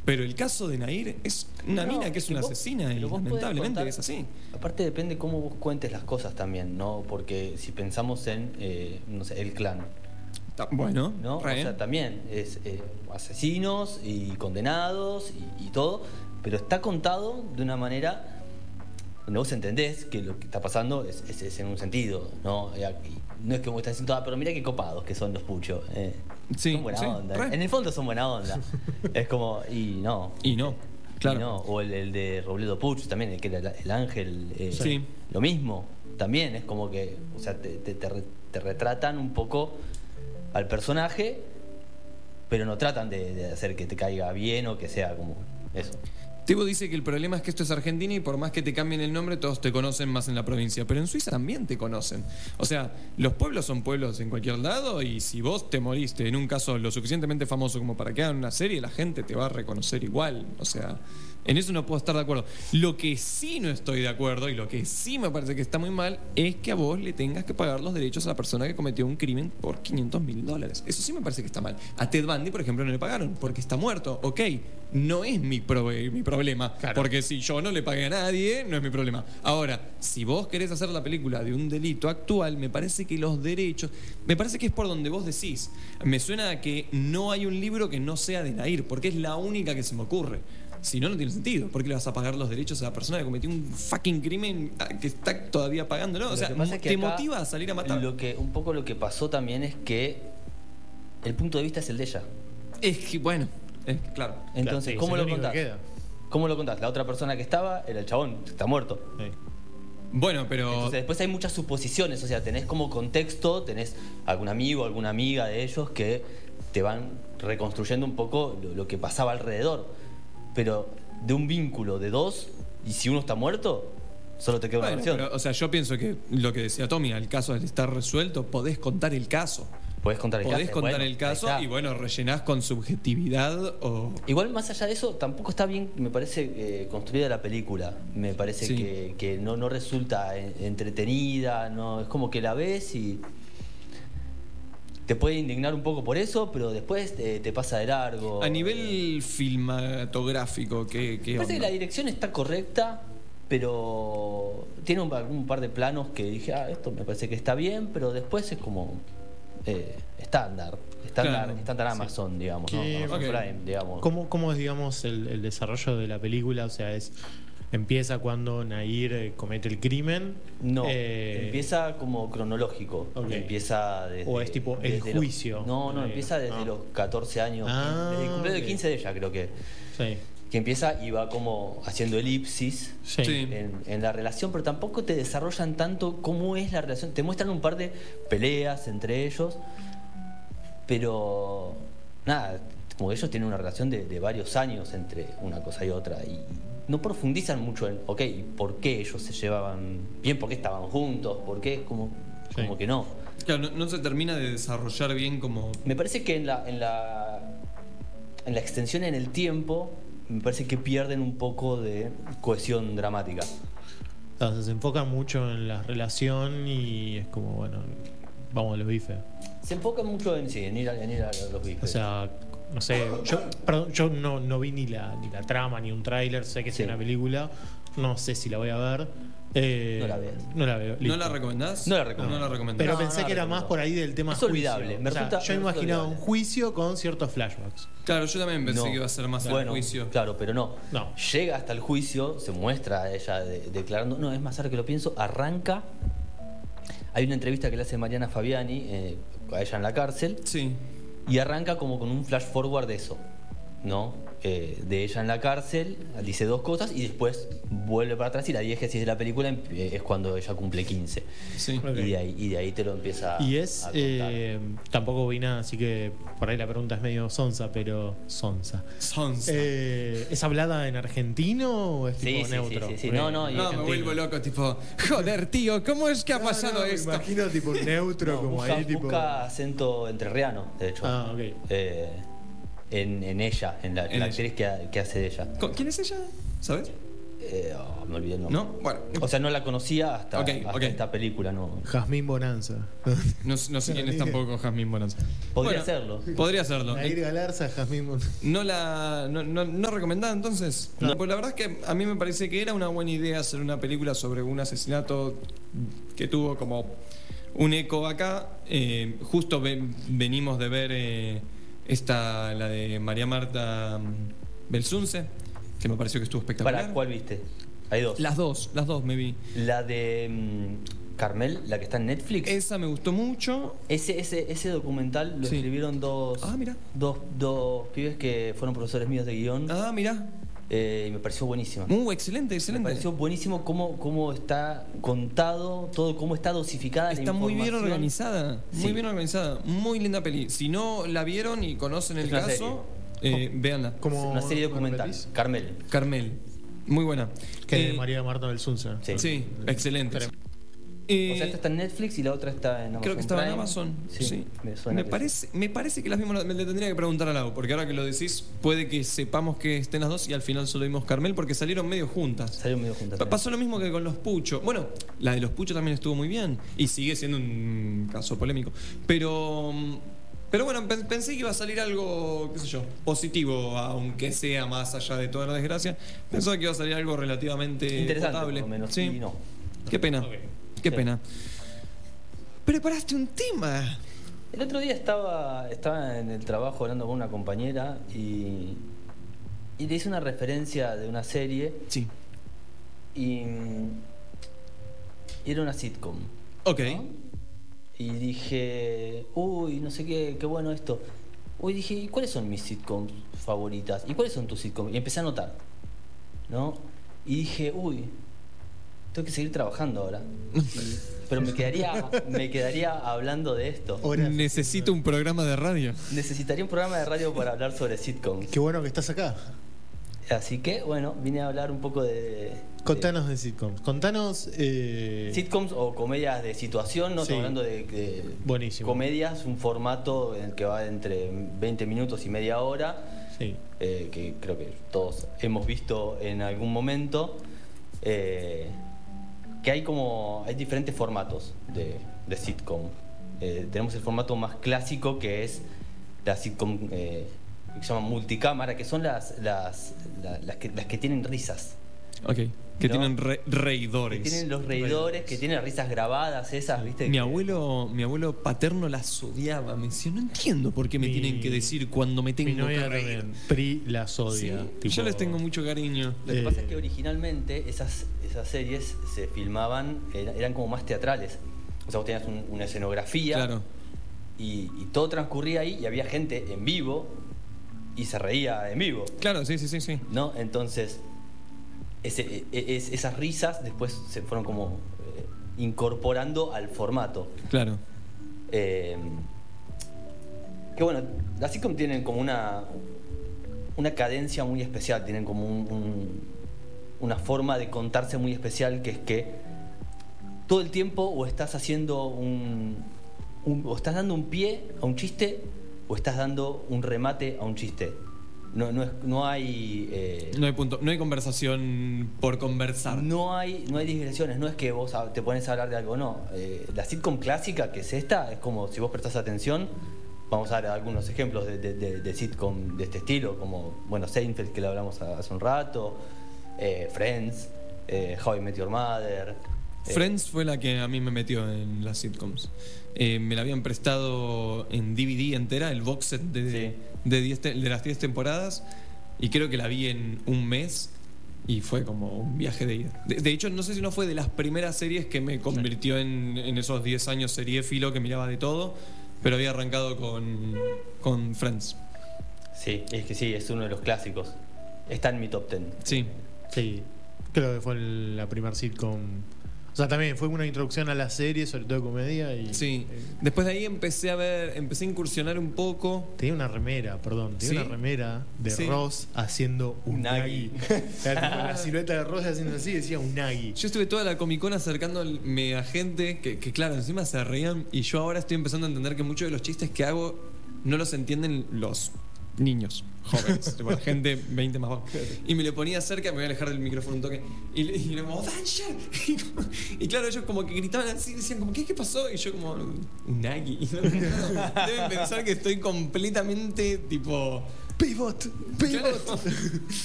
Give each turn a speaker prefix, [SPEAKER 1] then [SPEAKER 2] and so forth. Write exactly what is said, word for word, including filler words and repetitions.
[SPEAKER 1] Pero el caso de Nair es una
[SPEAKER 2] No,
[SPEAKER 1] mina que es una
[SPEAKER 2] vos-
[SPEAKER 1] asesina y
[SPEAKER 2] pero vos podés
[SPEAKER 1] lamentablemente
[SPEAKER 2] contar-
[SPEAKER 1] es así.
[SPEAKER 2] Aparte depende cómo vos cuentes las cosas también, ¿no? Porque si pensamos en, eh, no sé, el clan,
[SPEAKER 1] Ta- Bueno,
[SPEAKER 2] ¿no?
[SPEAKER 1] re.
[SPEAKER 2] O sea, también es eh, asesinos y condenados y, y todo, pero está contado de una manera donde vos entendés que lo que está pasando es, es- es en un sentido, ¿no? Y aquí- no es que vos estás diciendo, ah, pero mira qué copados que son los puchos. eh.
[SPEAKER 1] Sí,
[SPEAKER 2] son buena
[SPEAKER 1] sí,
[SPEAKER 2] onda.
[SPEAKER 1] re.
[SPEAKER 2] En el fondo son buena onda. Es como, y no.
[SPEAKER 1] Y no, claro.
[SPEAKER 2] Y no. O el, el de Robledo Puch también, el que era el, el ángel. eh,
[SPEAKER 1] Sí.
[SPEAKER 2] Lo mismo. También es como que, o sea, te, te- te re- te retratan un poco al personaje, pero no tratan de, de hacer que te caiga bien o que sea como eso.
[SPEAKER 1] Tebo dice que el problema es que esto es Argentina y por más que te cambien el nombre, todos te conocen más en la provincia. Pero en Suiza también te conocen. O sea, los pueblos son pueblos en cualquier lado y si vos te moriste en un caso lo suficientemente famoso como para que hagan una serie, la gente te va a reconocer igual. O sea, en eso no puedo estar de acuerdo. Lo que sí no estoy de acuerdo y lo que sí me parece que está muy mal es que a vos le tengas que pagar los derechos a la persona que cometió un crimen por quinientos mil dólares. Eso sí me parece que está mal. A Ted Bundy, por ejemplo, no le pagaron porque está muerto. Ok, no es mi, prove- mi problema.
[SPEAKER 3] Claro.
[SPEAKER 1] Porque si yo no le pagué a nadie, no es mi problema. Ahora, si vos querés hacer la película de un delito actual, me parece que los derechos... Me parece que es por donde vos decís. Me suena a que no hay un libro que no sea de Nair, porque es la única que se me ocurre. Si no, no tiene sentido. ¿Por qué le vas a pagar los derechos a la persona que cometió un fucking crimen que está todavía pagándolo? O
[SPEAKER 2] Lo
[SPEAKER 1] sea,
[SPEAKER 2] que pasa es que
[SPEAKER 1] te
[SPEAKER 2] acá
[SPEAKER 1] motiva a salir a matar.
[SPEAKER 2] Lo que, un poco lo que pasó también es que el punto de vista es el de ella.
[SPEAKER 1] Es que, bueno, es que, claro.
[SPEAKER 2] Entonces,
[SPEAKER 3] Claro,
[SPEAKER 2] ¿cómo
[SPEAKER 3] es
[SPEAKER 2] lo
[SPEAKER 3] el único
[SPEAKER 2] contás?
[SPEAKER 3] que queda.
[SPEAKER 2] ¿Cómo lo contás? La otra persona que estaba era el chabón, está muerto.
[SPEAKER 3] Sí.
[SPEAKER 1] Bueno, pero...
[SPEAKER 2] Entonces, después hay muchas suposiciones, o sea, tenés como contexto, tenés algún amigo, alguna amiga de ellos que te van reconstruyendo un poco lo, lo que pasaba alrededor. Pero de un vínculo de dos, y si uno está muerto, solo te queda una
[SPEAKER 1] Bueno,
[SPEAKER 2] versión.
[SPEAKER 1] pero, o sea, yo pienso que lo que decía Tommy, al caso al estar resuelto, podés contar el caso.
[SPEAKER 2] Podés contar el
[SPEAKER 1] Podés
[SPEAKER 2] caso.
[SPEAKER 1] contar
[SPEAKER 2] Bueno,
[SPEAKER 1] el
[SPEAKER 2] ahí
[SPEAKER 1] caso
[SPEAKER 2] está.
[SPEAKER 1] y bueno, rellenás con subjetividad o...
[SPEAKER 2] Igual más allá de eso, tampoco está bien, me parece, eh, construida la película. Me parece
[SPEAKER 1] Sí.
[SPEAKER 2] que, que no, no resulta eh, entretenida, no, es como que la ves y te puede indignar un poco por eso, pero después te, te pasa de largo.
[SPEAKER 1] A nivel filmatográfico, ¿qué, qué
[SPEAKER 2] Me parece que
[SPEAKER 1] onda?
[SPEAKER 2] la dirección está correcta, pero tiene un, un par de planos que dije, ah, esto me parece que está bien, pero después es como eh, estándar, estándar,
[SPEAKER 1] Claro,
[SPEAKER 2] estándar Amazon, digamos, ¿no?
[SPEAKER 3] ¿Qué-
[SPEAKER 2] Amazon
[SPEAKER 1] Ok.
[SPEAKER 2] Prime, digamos.
[SPEAKER 3] ¿Cómo, cómo es, digamos, el, el desarrollo de la película? O sea, es empieza cuando Nair eh, comete el crimen.
[SPEAKER 2] No,
[SPEAKER 3] eh,
[SPEAKER 2] empieza como cronológico.
[SPEAKER 3] Ok.
[SPEAKER 2] Empieza desde.
[SPEAKER 3] O es tipo el
[SPEAKER 2] desde los-
[SPEAKER 3] juicio.
[SPEAKER 2] no, no,
[SPEAKER 3] Eh,
[SPEAKER 2] empieza desde
[SPEAKER 3] ah.
[SPEAKER 2] los catorce años.
[SPEAKER 3] Ah,
[SPEAKER 2] desde el cumpleaños
[SPEAKER 3] ok.
[SPEAKER 2] de quince de ella, creo que.
[SPEAKER 3] Sí.
[SPEAKER 2] Que empieza y va como haciendo elipsis.
[SPEAKER 3] Sí.
[SPEAKER 1] Sí.
[SPEAKER 2] En, en la relación, pero tampoco te desarrollan tanto cómo es la relación. Te muestran un par de peleas entre ellos, pero nada, como que ellos tienen una relación de, de varios años entre una cosa y otra y no profundizan mucho en, ok, ¿por qué ellos se llevaban bien? ¿Por qué estaban juntos? ¿Por qué? Como,
[SPEAKER 3] Sí.
[SPEAKER 2] como que no.
[SPEAKER 1] Claro, no, no se termina de desarrollar bien como...
[SPEAKER 2] Me parece que en la, en la, en la extensión en el tiempo, me parece que pierden un poco de cohesión dramática.
[SPEAKER 3] Entonces se enfoca mucho en la relación y es como, bueno, vamos a los bifes.
[SPEAKER 2] Se enfoca mucho en, sí, en, ir, a, en ir a los bifes.
[SPEAKER 3] O sea, no sé, yo, perdón, yo no, no vi ni la, ni la trama ni un tráiler, sé que
[SPEAKER 2] Sí.
[SPEAKER 3] es una película, no sé si la voy a ver. Eh,
[SPEAKER 2] No la veas.
[SPEAKER 3] No la veo.
[SPEAKER 1] ¿No
[SPEAKER 3] listo.
[SPEAKER 1] la recomendás?
[SPEAKER 2] No la recomiendo.
[SPEAKER 1] No la recomendás.
[SPEAKER 3] Pero
[SPEAKER 2] No,
[SPEAKER 3] pensé
[SPEAKER 2] no,
[SPEAKER 3] que era
[SPEAKER 2] no,
[SPEAKER 3] más
[SPEAKER 2] no.
[SPEAKER 3] por ahí del tema
[SPEAKER 2] Es
[SPEAKER 3] juicio.
[SPEAKER 2] olvidable, me
[SPEAKER 3] O sea,
[SPEAKER 2] resulta-
[SPEAKER 3] yo
[SPEAKER 2] me
[SPEAKER 3] imaginaba
[SPEAKER 2] resulta
[SPEAKER 3] un
[SPEAKER 2] olvidable.
[SPEAKER 3] juicio con ciertos flashbacks.
[SPEAKER 1] Claro, yo también pensé
[SPEAKER 2] No.
[SPEAKER 1] que iba a ser más al
[SPEAKER 2] Bueno,
[SPEAKER 1] juicio.
[SPEAKER 2] claro, pero no.
[SPEAKER 3] No.
[SPEAKER 2] Llega hasta el juicio, se muestra a ella de- declarando. No, es más ahora que lo pienso, arranca. Hay una entrevista que le hace Mariana Fabiani eh, a ella en la cárcel
[SPEAKER 1] Sí.
[SPEAKER 2] y arranca como con un flash forward de eso, ¿no? Eh, de ella en la cárcel, dice dos cosas y después vuelve para atrás y la diégesis de la película eh, es cuando ella cumple quince.
[SPEAKER 1] Sí.
[SPEAKER 3] Ok.
[SPEAKER 2] Y, de ahí, y de ahí te lo empieza a
[SPEAKER 3] Y es,
[SPEAKER 2] a contar.
[SPEAKER 3] eh, tampoco vi nada, así que por ahí la pregunta es medio sonsa, pero sonsa.
[SPEAKER 1] Sonsa.
[SPEAKER 3] Eh, ¿Es hablada en argentino o es
[SPEAKER 2] Sí,
[SPEAKER 3] tipo
[SPEAKER 2] sí,
[SPEAKER 3] neutro?
[SPEAKER 2] sí, sí, sí.
[SPEAKER 3] Ok,
[SPEAKER 2] No, no, y-
[SPEAKER 1] No, me
[SPEAKER 3] argentino.
[SPEAKER 1] vuelvo loco, tipo, joder, tío, ¿cómo es que ha
[SPEAKER 3] No,
[SPEAKER 1] pasado
[SPEAKER 3] no, me
[SPEAKER 1] esto?
[SPEAKER 3] imagino tipo neutro,
[SPEAKER 2] No,
[SPEAKER 3] como
[SPEAKER 2] busca,
[SPEAKER 3] ahí, tipo.
[SPEAKER 2] busca acento entrerriano, de hecho.
[SPEAKER 3] Ah, ok.
[SPEAKER 2] Eh, en, en ella, en la,
[SPEAKER 1] En
[SPEAKER 2] la
[SPEAKER 1] ella.
[SPEAKER 2] actriz que, ha- que hace de ella.
[SPEAKER 1] ¿Con- ¿Quién es ella? ¿Sabes?
[SPEAKER 2] Eh, oh, me olvidé el nombre.
[SPEAKER 1] ¿No? Bueno.
[SPEAKER 2] O sea, no la conocía hasta,
[SPEAKER 1] Ok,
[SPEAKER 2] hasta
[SPEAKER 1] ok.
[SPEAKER 2] esta película, no.
[SPEAKER 3] Jazmín Bonanza.
[SPEAKER 1] No, no sé quién es tampoco Jazmín Bonanza.
[SPEAKER 2] Podría
[SPEAKER 1] Bueno,
[SPEAKER 2] serlo.
[SPEAKER 1] Podría serlo.
[SPEAKER 3] Nair Galarza, Jazmín Bonanza.
[SPEAKER 1] ¿No la no, no, no recomendada entonces?
[SPEAKER 2] No.
[SPEAKER 1] Pues la verdad es que a mí me parece que era una buena idea hacer una película sobre un asesinato que tuvo como un eco acá. Eh, justo ve- venimos de ver eh, esta, la de María Marta mm, Belsunce, que me pareció que estuvo espectacular.
[SPEAKER 2] ¿Para cuál viste? Hay dos.
[SPEAKER 1] Las dos, las dos me vi.
[SPEAKER 2] La de mm, Carmel, la que está en Netflix.
[SPEAKER 1] Esa me gustó mucho.
[SPEAKER 2] Ese, ese, ese documental lo
[SPEAKER 1] Sí.
[SPEAKER 2] escribieron dos,
[SPEAKER 1] Ah, mira.
[SPEAKER 2] dos, dos pibes que fueron profesores míos de guión.
[SPEAKER 1] Ah, mirá.
[SPEAKER 2] eh, y me pareció buenísima.
[SPEAKER 1] Uh, excelente,
[SPEAKER 2] Me
[SPEAKER 1] excelente.
[SPEAKER 2] pareció buenísimo cómo, cómo está contado, todo cómo está dosificada la
[SPEAKER 1] Está muy bien
[SPEAKER 2] información.
[SPEAKER 1] organizada, muy
[SPEAKER 2] Sí.
[SPEAKER 1] bien organizada, muy linda peli. Si no la vieron y conocen el
[SPEAKER 2] Es una
[SPEAKER 1] caso, eh, véanla.
[SPEAKER 3] Como
[SPEAKER 2] Una serie documental.
[SPEAKER 3] ¿me repetís?
[SPEAKER 2] Carmel.
[SPEAKER 1] Carmel, muy buena.
[SPEAKER 3] Que
[SPEAKER 1] Eh,
[SPEAKER 3] María Marta Belsunce.
[SPEAKER 2] Sí.
[SPEAKER 1] Sí, excelente.
[SPEAKER 3] Trem-
[SPEAKER 1] Eh,
[SPEAKER 2] O sea, esta está en Netflix y la otra está en Amazon
[SPEAKER 1] creo que estaba en
[SPEAKER 2] Prime.
[SPEAKER 1] Amazon. Sí,
[SPEAKER 2] me suena
[SPEAKER 1] Me
[SPEAKER 2] que
[SPEAKER 1] parece, me parece que las vimos. Me le tendría que preguntar a Lau, porque ahora que lo decís, puede que sepamos que estén las dos y al final solo vimos Carmel porque salieron medio
[SPEAKER 2] sí.
[SPEAKER 1] juntas.
[SPEAKER 2] Salió medio juntas.
[SPEAKER 1] Pa- Pasó lo mismo que con los Pucho. Bueno, la de los Pucho también estuvo muy bien y sigue siendo un caso polémico. Pero, pero bueno, pen- pensé que iba a salir algo, qué sé yo, positivo, aunque sea más allá de toda la desgracia. Pensaba que iba a salir algo relativamente
[SPEAKER 2] Interesante,
[SPEAKER 1] potable.
[SPEAKER 2] por lo menos.
[SPEAKER 1] Sí.
[SPEAKER 2] Y no.
[SPEAKER 1] Qué pena.
[SPEAKER 3] Ok.
[SPEAKER 1] Qué
[SPEAKER 2] Sí.
[SPEAKER 1] pena. Preparaste un tema.
[SPEAKER 2] El otro día estaba, estaba en el trabajo hablando con una compañera y, y le hice una referencia de una serie
[SPEAKER 1] Sí.
[SPEAKER 2] y, y era una sitcom.
[SPEAKER 1] Ok.
[SPEAKER 2] ¿no? Y dije, uy, no sé qué, qué bueno esto. Uy, dije, ¿y cuáles son mis sitcoms favoritas? ¿Y cuáles son tus sitcoms? Y empecé a notar, ¿no? Y dije, uy, tengo que seguir trabajando ahora. Y- pero me quedaría, me quedaría hablando de esto.
[SPEAKER 3] Horas.
[SPEAKER 1] Necesito un programa de radio.
[SPEAKER 2] Necesitaría un programa de radio para hablar sobre sitcoms.
[SPEAKER 3] Qué bueno que estás acá.
[SPEAKER 2] Así que, bueno, vine a hablar un poco de...
[SPEAKER 3] Contanos de sitcoms. Contanos. Eh,
[SPEAKER 2] de sitcoms o comedias de situación, no
[SPEAKER 3] Sí.
[SPEAKER 2] estamos hablando de, de
[SPEAKER 3] Buenísimo.
[SPEAKER 2] comedias, un formato en el que va entre veinte minutos y media hora,
[SPEAKER 3] Sí.
[SPEAKER 2] eh, que creo que todos hemos visto en algún momento, eh, que hay como, hay diferentes formatos de, de sitcom. Eh, tenemos el formato más clásico que es la sitcom eh, que se llama multicámara, que son las, las, la- las, que, las que tienen risas.
[SPEAKER 1] Ok. Que
[SPEAKER 2] ¿No?
[SPEAKER 1] tienen re-
[SPEAKER 2] Que
[SPEAKER 1] reidores.
[SPEAKER 2] tienen los reidores, que tienen risas grabadas, esas, ¿viste?
[SPEAKER 1] Mi
[SPEAKER 2] Que-
[SPEAKER 1] abuelo, mi abuelo paterno las odiaba. Me decía, no entiendo por qué me
[SPEAKER 3] Mi-
[SPEAKER 1] tienen que decir cuando me
[SPEAKER 3] Mi
[SPEAKER 1] tengo que
[SPEAKER 3] novia
[SPEAKER 1] reír.
[SPEAKER 3] también. Pri las
[SPEAKER 1] Sí,
[SPEAKER 3] odia. tipo-
[SPEAKER 1] yo les tengo mucho cariño.
[SPEAKER 2] Lo que
[SPEAKER 3] Eh,
[SPEAKER 2] pasa es que originalmente esas, esas series se filmaban, era- eran como más teatrales. O sea, vos tenías un- una escenografía
[SPEAKER 1] Claro.
[SPEAKER 2] y, y todo transcurría ahí y había gente en vivo y se reía en vivo,
[SPEAKER 1] Claro, sí, sí, sí, sí.
[SPEAKER 2] ¿no? Entonces, ese- e- es- esas risas después se fueron como eh, incorporando al formato.
[SPEAKER 1] Claro.
[SPEAKER 2] Eh, que bueno, las sitcom tienen como una, una cadencia muy especial, tienen como un- un- una forma de contarse muy especial, que es que todo el tiempo o estás haciendo un, un- o estás dando un pie a un chiste o estás dando un remate a un chiste. No, no, es- no hay eh,
[SPEAKER 1] No hay punto, no hay conversación por conversar.
[SPEAKER 2] no hay, no hay digresiones, no es que vos te pones a hablar de algo, no. Eh, la sitcom clásica, que es esta, es como si vos prestás atención, vamos a dar algunos ejemplos de, de- de- de sitcom de este estilo, como, bueno, Seinfeld, que lo hablamos hace un rato, eh, Friends, eh, How I Met Your Mother. eh,
[SPEAKER 1] Friends fue la que a mí me metió en las sitcoms. Eh, me la habían prestado en D V D entera, el box set de,
[SPEAKER 2] Sí.
[SPEAKER 1] de, diez te- de las diez temporadas, y creo que la vi en un mes y fue como un viaje de ida. De, de hecho, no sé si no fue de las primeras series que me convirtió en, en esos diez años seriéfilo que miraba de todo, pero había arrancado con, con Friends.
[SPEAKER 2] Sí, es que sí, es uno de los clásicos. Está en mi top ten.
[SPEAKER 1] Sí.
[SPEAKER 3] Sí, creo que fue el- la primer sitcom. O sea, también fue una introducción a la serie, sobre todo de comedia. Y,
[SPEAKER 1] Sí.
[SPEAKER 3] eh,
[SPEAKER 1] Después de ahí empecé a ver, empecé a incursionar un poco.
[SPEAKER 3] tenía una remera, perdón, tenía
[SPEAKER 1] ¿Sí?
[SPEAKER 3] una remera de
[SPEAKER 1] Sí.
[SPEAKER 3] Ross haciendo un
[SPEAKER 2] Unagi.
[SPEAKER 3] nagi. Era tipo la silueta de Ross haciendo así, decía un nagi.
[SPEAKER 1] Yo estuve toda la Comic Con acercándome a gente que, que, claro, encima se reían y yo ahora estoy empezando a entender que muchos de los chistes que hago no los entienden los niños, jóvenes, tipo, la gente veinte más bajo. Y me lo ponía cerca, me voy a alejar del micrófono un toque. Y, le- y le como, Danger. Y, como- y claro, ellos como que gritaban así, decían como, ¿qué, qué pasó? Y yo como, Unagi. Y no, no, deben pensar que estoy completamente tipo.
[SPEAKER 3] Pivot,
[SPEAKER 1] Claro.